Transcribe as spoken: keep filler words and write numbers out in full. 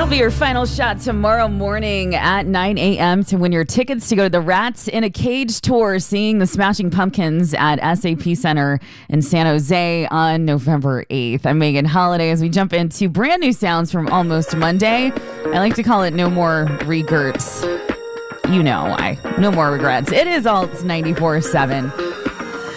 That'll be your final shot tomorrow morning at nine a.m. to win your tickets to go to the Rats in a Cage tour, seeing the Smashing Pumpkins at S A P Center in San Jose on November eighth. I'm Megan Holiday as we jump into brand new sounds from Almost Monday. I like to call it No More Regrets. You know why. No more regrets. It is Alt ninety-four seven.